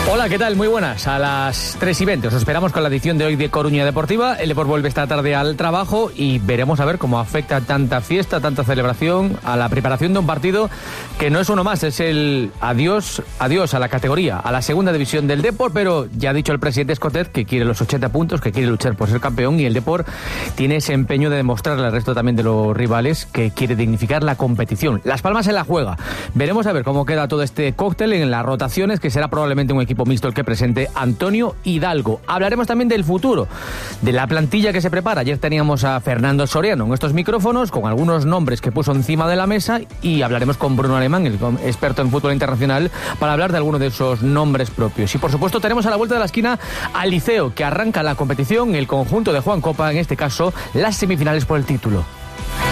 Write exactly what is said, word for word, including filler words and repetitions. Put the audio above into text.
Hola, ¿qué tal? Muy buenas. A las tres y veinte os esperamos con la edición de hoy de Coruña Deportiva. El Depor vuelve esta tarde al trabajo y veremos a ver cómo afecta tanta fiesta, tanta celebración a la preparación de un partido que no es uno más, es el adiós, adiós a la categoría, a la segunda división del Depor, pero ya ha dicho el presidente Escotet que quiere los ochenta puntos, que quiere luchar por ser campeón, y el Depor tiene ese empeño de demostrarle al resto también de los rivales que quiere dignificar la competición. Las Palmas se la juega. Veremos a ver cómo queda todo este cóctel en las rotaciones, que será probablemente un equipo mixto el que presente Antonio Hidalgo. Hablaremos también del futuro, de la plantilla que se prepara. Ayer teníamos a Fernando Soriano en estos micrófonos, con algunos nombres que puso encima de la mesa, y hablaremos con Bruno Alemán, el experto en fútbol internacional, para hablar de algunos de esos nombres propios. Y por supuesto tenemos a la vuelta de la esquina al Liceo, que arranca la competición, el conjunto de Juan Copa, en este caso las semifinales por el título.